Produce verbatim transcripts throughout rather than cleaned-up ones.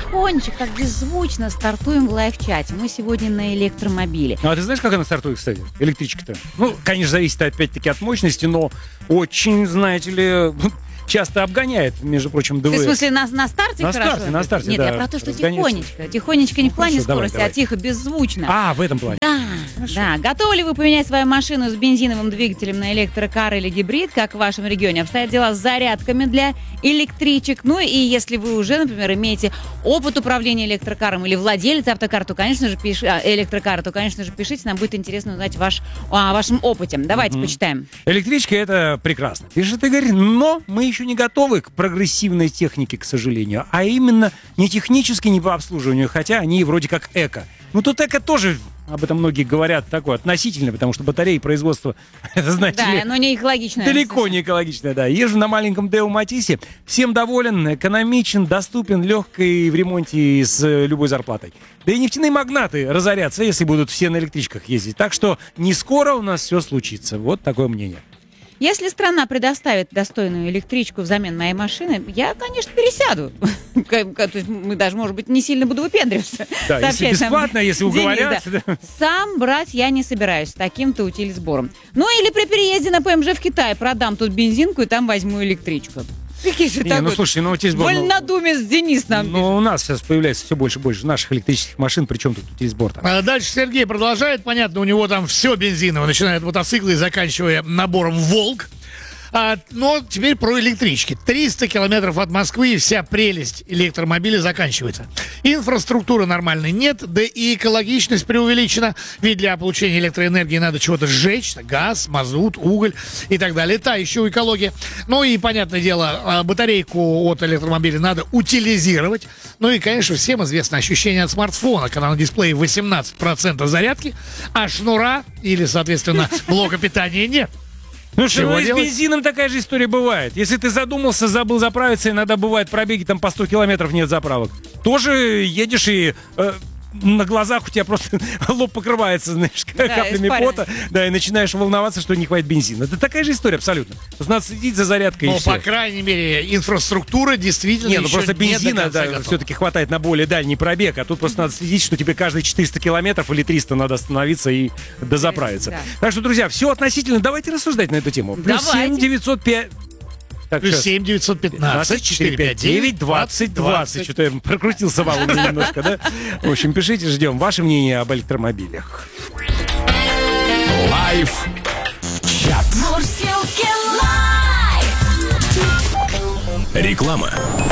тихонечко, так беззвучно стартуем в лайфчате. Мы сегодня на электромобиле. Ну, а ты знаешь, как она стартует, кстати, электричка-то? Ну, конечно, зависит опять-таки от мощности, но очень, знаете ли, часто обгоняет, между прочим, ДВС. Ты, в смысле, на, на старте На хорошо? старте, на старте, Нет, да, я про то, что разгоняется. тихонечко. Тихонечко не в плане Хорошо, давай, скорости, давай. а тихо, беззвучно. А, в этом плане. Да, Хорошо. да. Готовы ли вы поменять свою машину с бензиновым двигателем на электрокар или гибрид? Как в вашем регионе обстоят дела с зарядками для электричек? Ну и если вы уже, например, имеете опыт управления электрокаром или владелец автокара, то, конечно же, пиш... а, электрокара, то, конечно же, пишите. Нам будет интересно узнать ваш... о вашем опыте. Давайте Мгм. почитаем. Электричка — это прекрасно, пишет Игорь, но мы еще не готовы к прогрессивной технике, к сожалению, а именно не технически, не по обслуживанию, хотя они вроде как эко. Ну тут эко тоже, об этом многие говорят, такое относительно, потому что батареи производства, это, знаете Да, ли, оно не экологичное. далеко не экологично, да. Езжу на маленьком Део Матисе, всем доволен, экономичен, доступен, легкий в ремонте и с э, любой зарплатой. Да и нефтяные магнаты разорятся, если будут все на электричках ездить. Так что не скоро у нас все случится. Вот такое мнение. Если страна предоставит достойную электричку взамен моей машины, я, конечно, пересяду. Как- как- то есть мы даже, может быть, не сильно буду выпендриваться. Да, если Сообщает нам бесплатно, если Денис, уговорят. да. да. Сам брать я не собираюсь с таким-то утилизбором. Ну или при переезде на ПМЖ в Китай продам тут бензинку и там возьму электричку. Какие же Не, такой ну слушай, ну утилизбор... ну, вольнодумец Денис нам пишет. Ну, у нас сейчас появляется все больше и больше наших электрических машин, причем тут утилизбор-то. А дальше Сергей продолжает. Понятно, у него там все бензиново, начиная от мотоцикла и заканчивая набором «Волк». А, но теперь про электрички. триста километров от Москвы, и вся прелесть электромобиля заканчивается. Инфраструктуры нормальной нет, да и экологичность преувеличена. Ведь для получения электроэнергии надо чего-то сжечь. Газ, мазут, уголь и так далее. Та еще экология. Ну и, понятное дело, батарейку от электромобиля надо утилизировать. Ну и, конечно, всем известно ощущение от смартфона, когда на дисплее восемнадцать процентов зарядки, а шнура или, соответственно, блока питания нет. Ну что, Чего ну и с делать? бензином такая же история бывает. Если ты задумался, забыл заправиться, иногда бывает пробеги, там по сто километров нет заправок. Тоже едешь и... э, на глазах у тебя просто лоб покрывается, знаешь, каплями испарина. пота, да, и начинаешь волноваться, что не хватит бензина. Это такая же история абсолютно. Просто надо следить за зарядкой и Но, все. по крайней мере, инфраструктура действительно Не, ну еще просто не бензина, до конца да, готова. все-таки хватает на более дальний пробег, а тут просто надо следить, что тебе каждые четыреста километров или триста надо остановиться и дозаправиться. Да. Так что, друзья, все относительно. Давайте рассуждать на эту тему. Плюс Давайте. семь девятьсот пять... Так, Плюс сейчас. семь девятьсот пятнадцать четыре пять девять двадцать двадцать. Что-то я прокрутился в аудио немножко, да? В общем, пишите, ждем ваше мнение об электромобилях. Лайф чат. Мурсилки лайф. Реклама.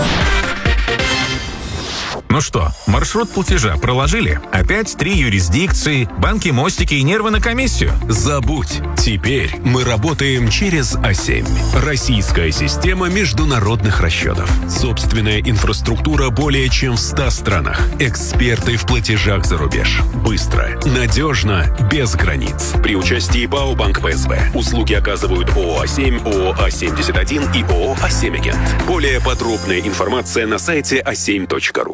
Ну что, маршрут платежа проложили? Опять три юрисдикции, банки, мостики и нервы на комиссию? Забудь. Теперь мы работаем через А семь. Российская система международных расчетов. Собственная инфраструктура более чем в ста странах. Эксперты в платежах за рубеж. Быстро, надежно, без границ. При участии ПАО «Банк ПСБ». Услуги оказывают ООО «А семь», ООО «А семьдесят один» и ООО «А семь Агент». Более подробная информация на сайте а семь точка ру.